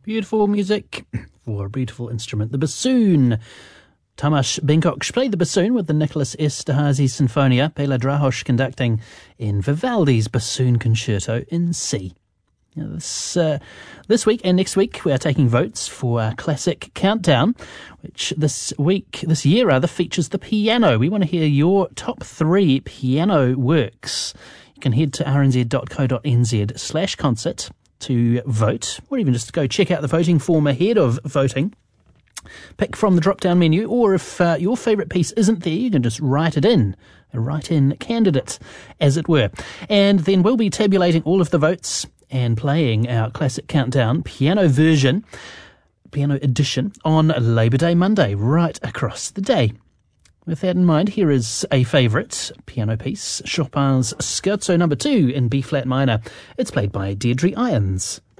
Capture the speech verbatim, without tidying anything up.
Beautiful music for a beautiful instrument, the bassoon. Tamas Benkoch played the bassoon with the Nicholas Esterhazy Sinfonia, Bela Drahosh conducting in Vivaldi's Bassoon Concerto in C. Now this, uh, this week and next week we are taking votes for our Classic Countdown, which this week, this year rather, features the piano. We want to hear your top three piano works. You can head to rnz.co.nz slash concert to vote, or even just go check out the voting form ahead of voting. Pick from the drop-down menu, or if uh, your favourite piece isn't there, you can just write it in, a write-in candidate, as it were. And then we'll be tabulating all of the votes and playing our Classic Countdown piano version, piano edition, on Labour Day Monday, right across the day. With that in mind, here is a favourite piano piece, Chopin's Scherzo number two in B-flat minor. It's played by Deirdre Irons.